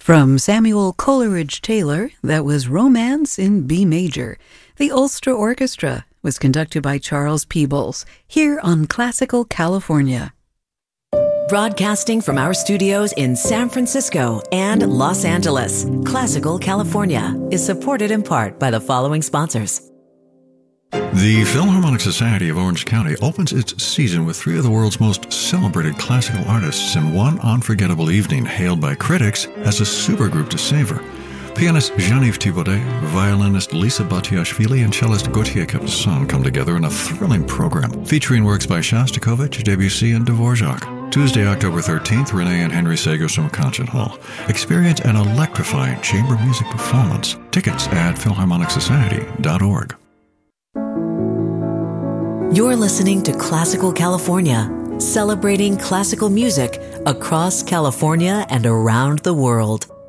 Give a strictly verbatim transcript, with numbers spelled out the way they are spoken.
From Samuel Coleridge Taylor, that was Romance in B Major. The Ulster Orchestra was conducted by Charles Peebles, here on Classical California. Broadcasting from our studios in San Francisco and Los Angeles, Classical California is supported in part by the following sponsors. The Philharmonic Society of Orange County opens its season with three of the world's most celebrated classical artists in one unforgettable evening, hailed by critics as a supergroup to savor. Pianist Jean-Yves Thibaudet, violinist Lisa Batiashvili, and cellist Gauthier Capuçon come together in a thrilling program featuring works by Shostakovich, Debussy, and Dvorak. Tuesday, October thirteenth, Renee and Henry Sagos Concert Hall. Experience an electrifying chamber music performance. Tickets at philharmonic society dot org. You're listening to Classical California, celebrating classical music across California and around the world.